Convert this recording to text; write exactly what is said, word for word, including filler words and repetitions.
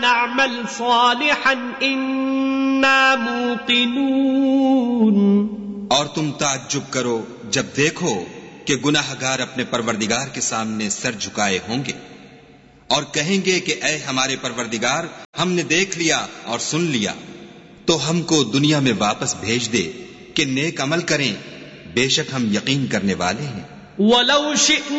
नअमल सालिहन इन्ना मूक़िनून। और तुम ताज्जुब करो जब देखो कि गुनाहगार अपने परवरदिगार के सामने सर झुकाए होंगे और कहेंगे कि ऐ हमारे परवरदिगार, हमने देख लिया और सुन लिया, तो हमको दुनिया में वापस भेज दे कि नेक अमल करें, बेशक हम यकीन करने वाले हैं। वलौ